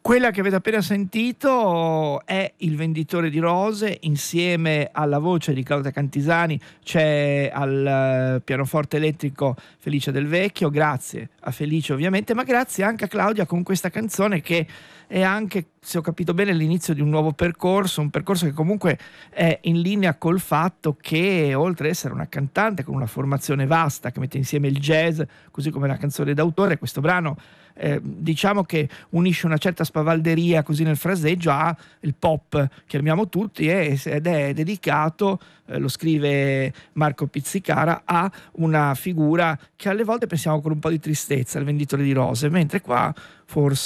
Quella che avete appena sentito è Il venditore di rose, insieme alla voce di Claudia Cantisani c'è al pianoforte elettrico Felice Del Vecchio. Grazie a Felice ovviamente, ma grazie anche a Claudia con questa canzone che è anche, se ho capito bene, l'inizio di un nuovo percorso, un percorso che comunque è in linea col fatto che, oltre ad essere una cantante con una formazione vasta che mette insieme il jazz così come la canzone d'autore, questo brano diciamo che unisce una certa spavalderia così nel fraseggio a il pop che amiamo tutti, ed è dedicato, lo scrive Marco Pizzicara, a una figura che alle volte pensiamo con un po' di tristezza, il venditore di rose, mentre qua forse